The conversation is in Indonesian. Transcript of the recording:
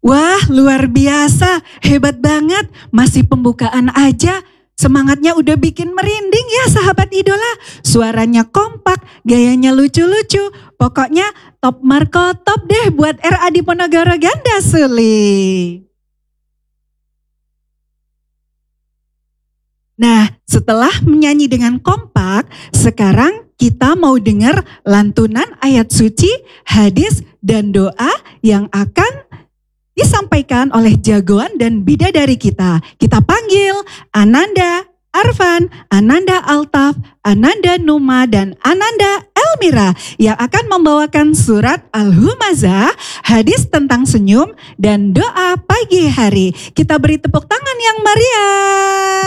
Wah, luar biasa. Hebat banget. Masih pembukaan aja. Semangatnya udah bikin merinding ya sahabat idola. Suaranya kompak, gayanya lucu-lucu. Pokoknya top Marco top deh buat RA Diponegoro Ganda Suli. Nah, setelah menyanyi dengan kompak, sekarang kita mau dengar lantunan ayat suci, hadis, dan doa yang akan disampaikan oleh jagoan dan bidadari kita. Kita panggil Ananda Arfan, Ananda Altaf, Ananda Numa, dan Ananda Elmira yang akan membawakan surat Al-Humazah, hadis tentang senyum, dan doa pagi hari. Kita beri tepuk tangan yang meriah.